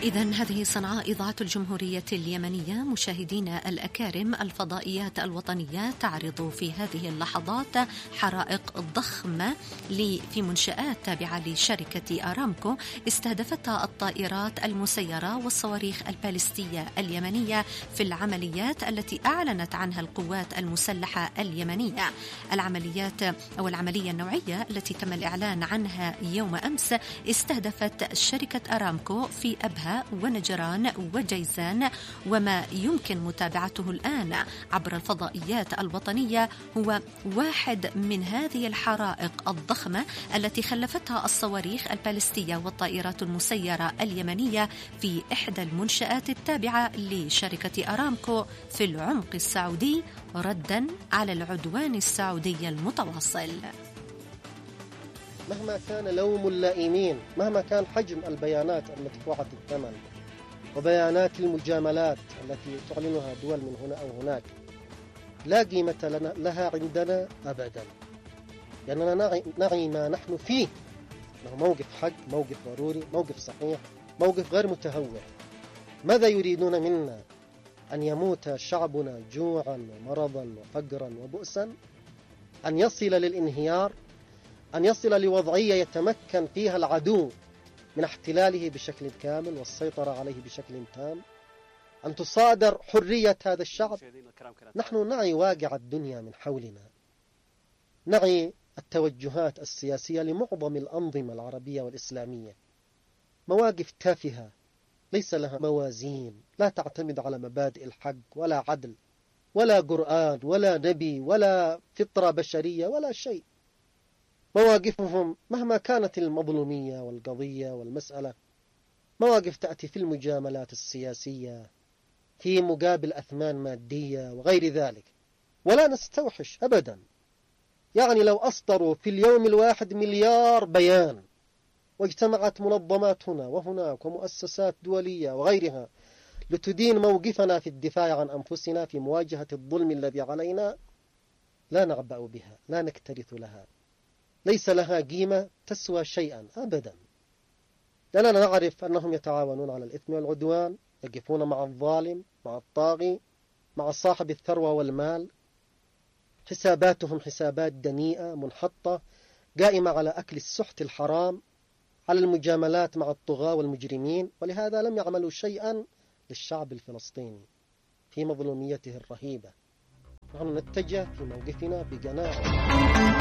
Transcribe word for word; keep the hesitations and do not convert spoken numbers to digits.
إذن هذه صنعاء إذاعة الجمهورية اليمنية. مشاهدينا الأكارم، الفضائيات الوطنية تعرض في هذه اللحظات حرائق ضخمة في منشآت تابعة لشركة أرامكو استهدفتها الطائرات المسيرة والصواريخ البالستية اليمنية في العمليات التي أعلنت عنها القوات المسلحة اليمنية. العمليات أو العملية النوعية التي تم الإعلان عنها يوم أمس استهدفت شركة أرامكو في أبها ونجران وجيزان، وما يمكن متابعته الآن عبر الفضائيات الوطنية هو واحد من هذه الحرائق الضخمة التي خلفتها الصواريخ البالستية والطائرات المسيرة اليمنية في إحدى المنشآت التابعة لشركة أرامكو في العمق السعودي، ردا على العدوان السعودي المتواصل. مهما كان لوم اللائمين، مهما كان حجم البيانات المدفوعة الثمن وبيانات المجاملات التي تعلنها دول من هنا أو هناك، لا قيمة لنا لها عندنا أبدا، لأننا نعي, نعي ما نحن فيه، أنه موقف حق، موقف ضروري، موقف صحيح، موقف غير متهور. ماذا يريدون منا؟ أن يموت شعبنا جوعا ومرضا وفقرا وبؤسا؟ أن يصل للانهيار؟ أن يصل لوضعية يتمكن فيها العدو من احتلاله بشكل كامل والسيطرة عليه بشكل تام؟ أن تصادر حرية هذا الشعب؟ نحن نعي واقع الدنيا من حولنا، نعي التوجهات السياسية لمعظم الأنظمة العربية والإسلامية، مواقف تافهة ليس لها موازين، لا تعتمد على مبادئ الحق ولا عدل ولا قرآن ولا نبي ولا فطرة بشرية ولا شيء. مواقفهم مهما كانت المظلومية والقضية والمسألة مواقف تأتي في المجاملات السياسية في مقابل أثمان مادية وغير ذلك، ولا نستوحش أبدا. يعني لو أصدروا في اليوم الواحد مليار بيان واجتمعت منظمات هنا وهناك ومؤسسات دولية وغيرها لتدين موقفنا في الدفاع عن أنفسنا في مواجهة الظلم الذي علينا، لا نعبأ بها، لا نكترث لها، ليس لها قيمة تسوى شيئا أبدا، لأننا نعرف أنهم يتعاونون على الإثم والعدوان، يقفون مع الظالم، مع الطاغي، مع صاحب الثروة والمال. حساباتهم حسابات دنيئة منحطة قائمة على أكل السحت الحرام، على المجاملات مع الطغاة والمجرمين، ولهذا لم يعملوا شيئا للشعب الفلسطيني في مظلوميته الرهيبة. نحن نتجه في موقفنا بجناح